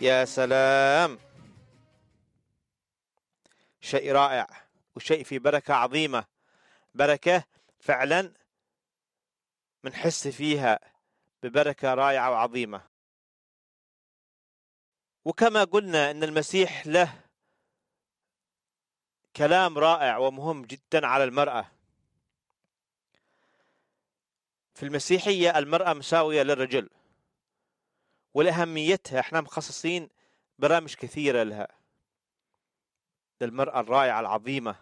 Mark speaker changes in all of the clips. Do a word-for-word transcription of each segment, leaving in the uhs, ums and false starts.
Speaker 1: يا سلام، شيء رائع وشيء في بركة عظيمة، بركة فعلا منحس فيها ببركة رائعة وعظيمة. وكما قلنا أن المسيح له كلام رائع ومهم جدا على المرأة. في المسيحية المرأة مساوية للرجل، ولأهميتها احنا مخصصين برامج كثيرة لها، للمرأة الرائعة العظيمة.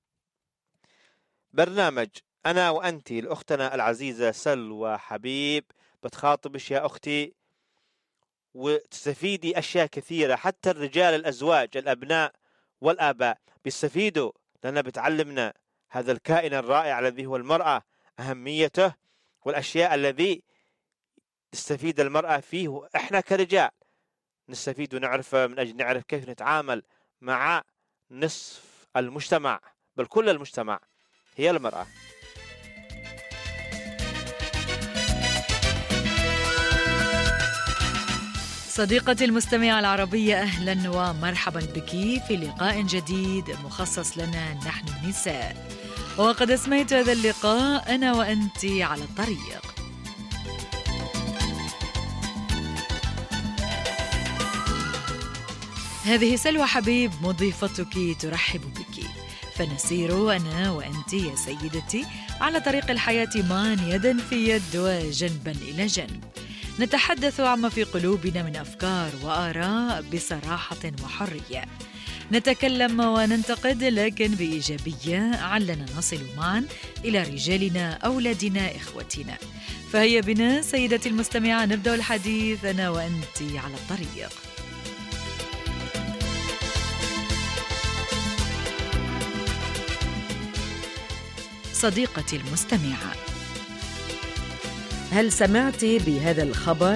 Speaker 1: برنامج أنا وأنتي لأختنا العزيزة سلوى حبيب بتخاطبش يا أختي وتستفيدي أشياء كثيرة. حتى الرجال الأزواج الأبناء والآباء بيستفيدوا، لأنها بتعلمنا هذا الكائن الرائع الذي هو المرأة، أهميته والأشياء الذي تستفيد المرأة فيه، وإحنا كرجال نستفيد ونعرف من أجل نعرف كيف نتعامل مع نصف المجتمع، بل كل المجتمع هي المرأة.
Speaker 2: صديقتي المستمعة العربية، أهلا ومرحبا بك في لقاء جديد مخصص لنا نحن النساء، وقد أسميت هذا اللقاء أنا وأنت على الطريق. هذه سلوى حبيب مضيفتك ترحب بك، فنسير أنا وأنت يا سيدتي على طريق الحياة معا يدا في يد وجنبا إلى جنب، نتحدث عما في قلوبنا من أفكار وآراء بصراحة وحرية، نتكلم وننتقد لكن بإيجابية، علنا نصل معا إلى رجالنا، أولادنا، إخوتنا. فهيا بنا سيدتي المستمعة نبدأ الحديث أنا وأنت على الطريق. صديقتي المستمعة،
Speaker 3: هل سمعت بهذا الخبر؟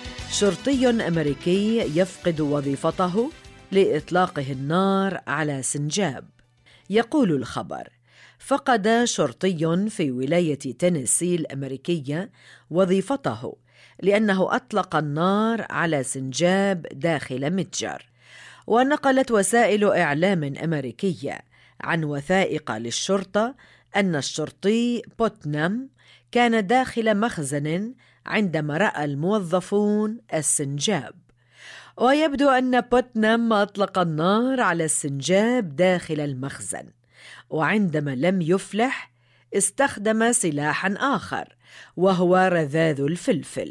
Speaker 3: شرطي أمريكي يفقد وظيفته لإطلاقه النار على سنجاب. يقول الخبر: فقد شرطي في ولاية تينيسي الأمريكية وظيفته لأنه أطلق النار على سنجاب داخل متجر. ونقلت وسائل إعلام أمريكية عن وثائق للشرطة أن الشرطي بوتنام كان داخل مخزن عندما رأى الموظفون السنجاب. ويبدو أن بوتنام أطلق النار على السنجاب داخل المخزن، وعندما لم يفلح استخدم سلاحاً آخر وهو رذاذ الفلفل.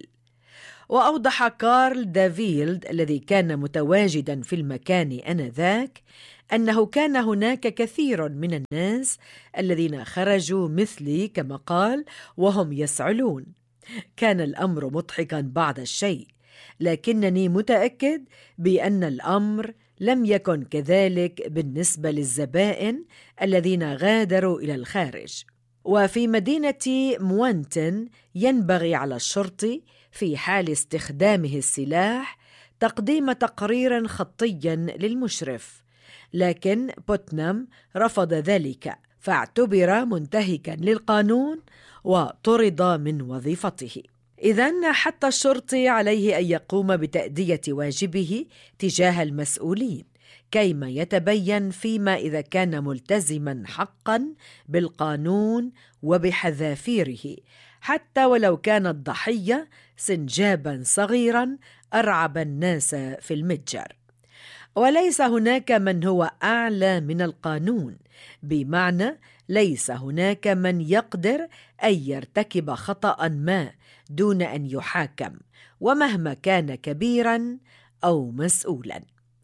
Speaker 3: وأوضح كارل دافيلد الذي كان متواجداً في المكان آنذاك أنه كان هناك كثير من الناس الذين خرجوا مثلي كما قال وهم يسعلون. كان الأمر مضحكاً بعض الشيء، لكنني متأكد بأن الأمر لم يكن كذلك بالنسبة للزبائن الذين غادروا إلى الخارج. وفي مدينة موانتن ينبغي على الشرطي في حال استخدامه السلاح تقديم تقرير خطي للمشرف، لكن بوتنام رفض ذلك، فاعتبر منتهكا للقانون وطرد من وظيفته. إذن حتى الشرطي عليه أن يقوم بتأدية واجبه تجاه المسؤولين، كيما يتبين فيما إذا كان ملتزما حقا بالقانون وبحذافيره، حتى ولو كان الضحية سنجابا صغيرا أرعب الناس في المتجر. وليس هناك من هو أعلى من القانون، بمعنى ليس هناك من يقدر أن يرتكب خطأ ما دون أن يحاكم، ومهما كان كبيرا أو مسؤولا.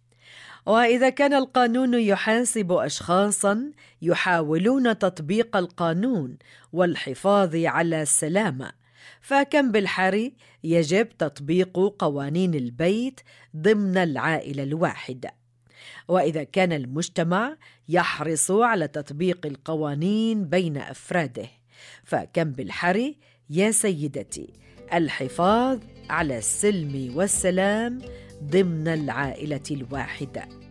Speaker 3: وإذا كان القانون يحاسب أشخاصا يحاولون تطبيق القانون والحفاظ على السلامة، فكم بالحري يجب تطبيق قوانين البيت ضمن العائلة الواحدة. وإذا كان المجتمع يحرص على تطبيق القوانين بين أفراده، فكم بالحري يا سيدتي الحفاظ على السلم والسلام ضمن العائلة الواحدة.